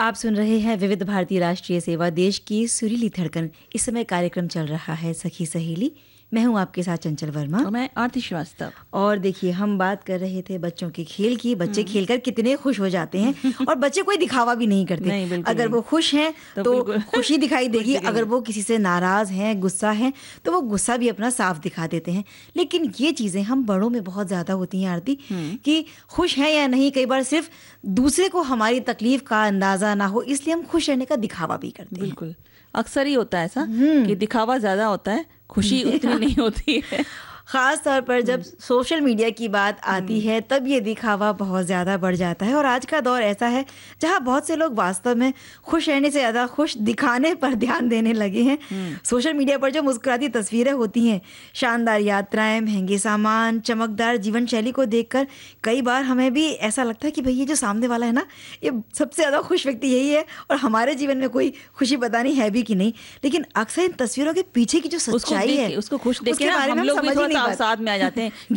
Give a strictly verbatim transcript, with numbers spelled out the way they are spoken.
आप सुन रहे हैं विविध भारती राष्ट्रीय सेवा, देश की सुरीली धड़कन। इस समय कार्यक्रम चल रहा है सखी सहेली। मैं हूं आपके साथ चंचल वर्मा और मैं आरती श्रीवास्तव। और देखिए, हम बात कर रहे थे बच्चों के खेल की। बच्चे खेलकर कितने खुश हो जाते हैं और बच्चे कोई दिखावा भी नहीं करते। नहीं, अगर नहीं। वो खुश हैं तो, तो खुशी दिखाई देगी, अगर वो किसी से नाराज हैं, गुस्सा हैं, तो वो गुस्सा भी अपना साफ दिखा देते हैं। लेकिन ये चीजें हम बड़ों में बहुत ज्यादा होती हैं आरती, कि खुश हैं या नहीं, कई बार सिर्फ दूसरे को हमारी तकलीफ का अंदाजा ना हो, इसलिए हम खुश रहने का दिखावा भी करते हैं। बिल्कुल, अक्सर ही होता है ऐसा कि दिखावा ज्यादा होता है, खुशी उतनी नहीं होती है। खास तौर पर जब सोशल मीडिया की बात आती है तब ये दिखावा बहुत ज़्यादा बढ़ जाता है। और आज का दौर ऐसा है जहां बहुत से लोग वास्तव में खुश रहने से ज़्यादा खुश दिखाने पर ध्यान देने लगे हैं। सोशल मीडिया पर जो मुस्कुराती तस्वीरें होती हैं, शानदार यात्राएं, महंगे सामान, चमकदार जीवन शैली को देखकर कई बार हमें भी ऐसा लगता है कि भाई ये जो सामने वाला है ना, ये सबसे ज़्यादा खुश व्यक्ति यही है और हमारे जीवन में कोई खुशी बतानी है भी कि नहीं। लेकिन अक्सर इन तस्वीरों के पीछे की जो सच्चाई है, उसको खुश देख के उसके बारे में हम लोग समझ ही नहीं साथ में आ जाते हैं।